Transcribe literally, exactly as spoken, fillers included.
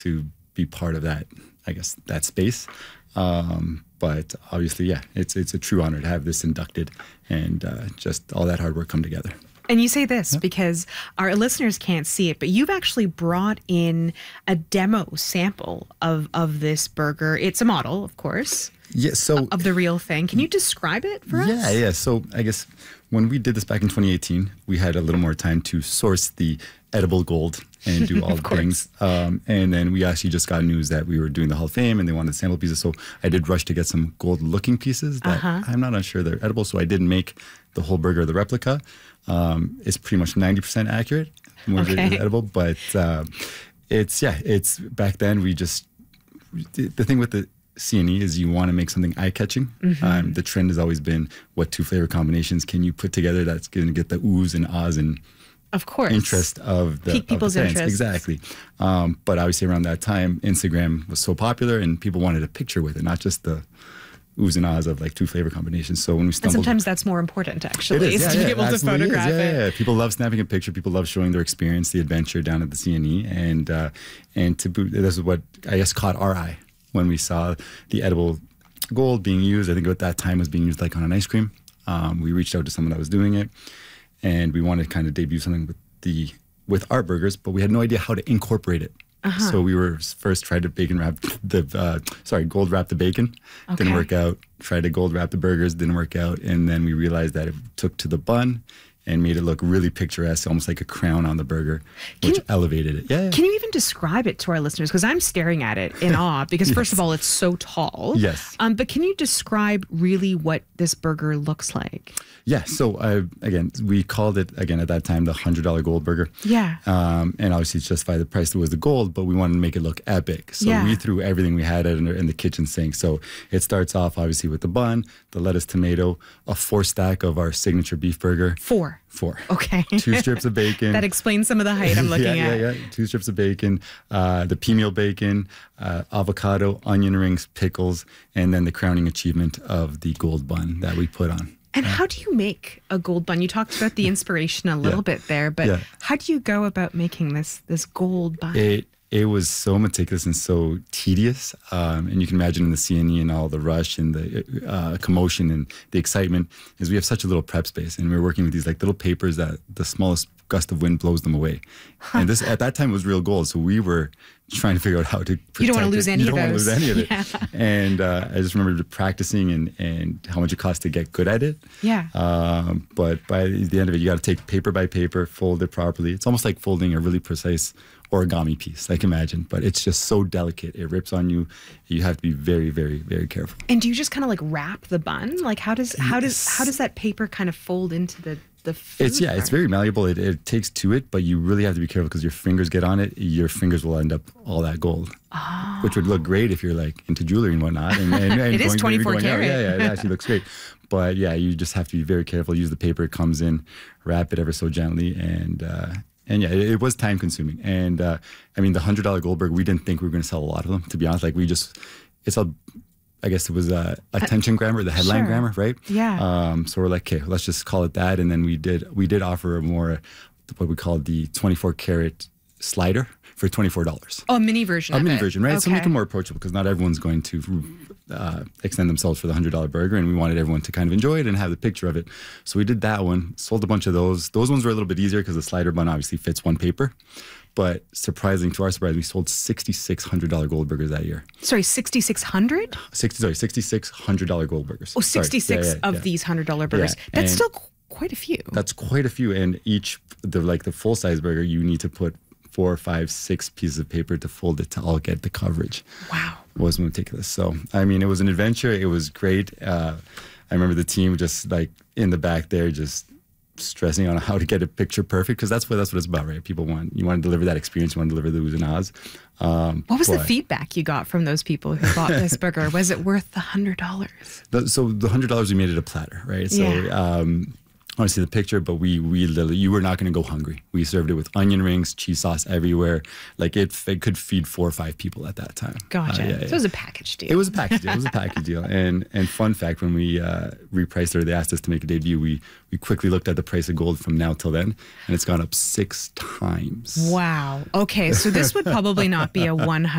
to be part of that, I guess, that space. Um, but obviously, yeah, it's it's a true honor to have this inducted and uh, just all that hard work come together. And you say this yeah. because our listeners can't see it, but you've actually brought in a demo sample of, of this burger. It's a model, of course. Yeah, so of the real thing. Can you describe it for yeah, us? Yeah, yeah. So I guess when we did this back in twenty eighteen, we had a little more time to source the edible gold and do all the things. Um, and then we actually just got news that we were doing the Hall of Fame and they wanted sample pieces. So I did rush to get some gold looking pieces that uh-huh. I'm not sure they're edible. So I did make the whole burger, the replica. Um, it's pretty much ninety percent accurate. More okay. of it is edible. But uh, it's, yeah, it's back then we just, the thing with the C and E is you want to make something eye-catching. Mm-hmm. Um, the trend has always been, what two flavor combinations can you put together that's going to get the oohs and ahs and of course interest of the, pique people's of the fans. interest. Exactly. Um, but obviously around that time, Instagram was so popular and people wanted a picture with it, not just the oohs and ahs of like two flavor combinations. So when we stumbled, and sometimes that's more important actually, it is, is yeah, to yeah, be able to photograph is. Yeah, it. Yeah, yeah. People love snapping a picture. People love showing their experience, the adventure down at the C and E, and uh, and to boot, this is what I guess caught our eye when we saw the edible gold being used. I think at that time it was being used like on an ice cream. Um, we reached out to someone that was doing it, and we wanted to kind of debut something with the with our burgers, but we had no idea how to incorporate it. Uh-huh. So we were first tried to bacon wrap the uh, sorry gold wrap the bacon, okay. didn't work out. Tried to gold wrap the burgers, didn't work out, and then we realized that it took to the bun and made it look really picturesque, almost like a crown on the burger, which can, elevated it. Yeah, yeah. Can you even describe it to our listeners? Because I'm staring at it in awe, because yes. first of all, it's so tall. Yes. Um, but can you describe really what this burger looks like? Yeah, so uh, again, we called it, again, at that time, the one hundred dollar gold burger. Yeah. Um, and obviously it's justified the price that was the gold, but we wanted to make it look epic. So yeah. we threw everything we had in, in the kitchen sink. So it starts off, obviously, with the bun, the lettuce, tomato, a four stack of our signature beef burger. Four. Four. Okay. Two strips of bacon. That explains some of the height I'm looking yeah, at. Yeah, yeah, Two strips of bacon, uh, the pea meal bacon, uh, avocado, onion rings, pickles, and then the crowning achievement of the gold bun that we put on. And uh, how do you make a gold bun? You talked about the inspiration a little yeah. bit there, but yeah. how do you go about making this this gold bun? It it was so meticulous and so tedious, um, and you can imagine in the C and E and all the rush and the uh, commotion and the excitement, is we have such a little prep space, and we we're working with these like little papers that the smallest gust of wind blows them away. Huh. And this at that time was real gold, so we were trying to figure out how to protect You don't want to lose it. any you of don't those. want to lose any of it. Yeah. And uh, I just remember practicing and, and how much it cost to get good at it. Yeah. Um, but by the end of it, you got to take paper by paper, fold it properly. It's almost like folding a really precise origami piece, like imagine, but it's just so delicate. It rips on you. You have to be very, very, very careful. And do you just kind of like wrap the bun? Like how does how does how does that paper kind of fold into the the food It's yeah, part? It's very malleable. It, it takes to it, but you really have to be careful because your fingers get on it. Your fingers will end up all that gold, oh. which would look great if you're like into jewelry and whatnot. And, and, and it going, is twenty-four going karat. Out. Yeah, yeah, it actually looks great. But yeah, you just have to be very careful. Use the paper it comes in, wrap it ever so gently, and uh, and yeah, it, it was time consuming. And uh, I mean, the hundred dollar gold burger, we didn't think we were going to sell a lot of them. To be honest, like we just, it's a. I guess it was uh, attention grammar, the headline sure. grammar, right? Yeah. Um, so we're like, okay, let's just call it that. And then we did we did offer a more, what we called the twenty-four karat slider for twenty-four dollars. Oh, a mini version A of mini it. version, right? Okay. So make it more approachable because not everyone's going to uh, extend themselves for the one hundred dollar burger. And we wanted everyone to kind of enjoy it and have the picture of it. So we did that one, sold a bunch of those. Those ones were a little bit easier because the slider bun obviously fits one paper. But surprising to our surprise, we sold sixty-six hundred dollar gold burgers that year. Sorry, sixty-six hundred? Sixty, sorry, sixty-six hundred dollar gold burgers. Oh, sixty-six yeah, yeah, of yeah. these hundred dollar burgers. Yeah. That's and still qu- quite a few. That's quite a few, and each the like the full size burger, you need to put four, five, six pieces of paper to fold it to all get the coverage. Wow, it was meticulous. So I mean, it was an adventure. It was great. Uh, I remember the team just like in the back there, just stressing on how to get a picture perfect because that's what that's what it's about, right? People want you want to deliver that experience, you want to deliver the oohs and ahs. Um, what was but, the feedback you got from those people who bought this burger? Was it worth the hundred dollars? So the hundred dollars we made it a platter, right? So yeah. um, honestly, the picture, but we we literally you were not going to go hungry. We served it with onion rings, cheese sauce everywhere. Like it, it could feed four or five people at that time. Gotcha. Uh, yeah, so yeah. it was a package deal. It was a package deal. It was a package deal. And and fun fact, when we uh, repriced it, or they asked us to make a debut, we we quickly looked at the price of gold from now till then, and it's gone up six times. Wow. Okay, so this would probably not be a one hundred.